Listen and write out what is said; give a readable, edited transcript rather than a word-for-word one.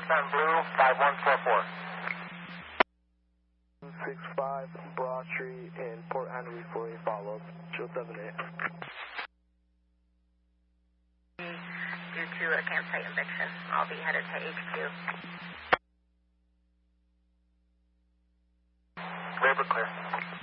Mountain Blue, 5144. 265 Broad Street in Port Henry for a follow-up. 278. Due to a campsite eviction, I'll be headed to HQ. Labor clear.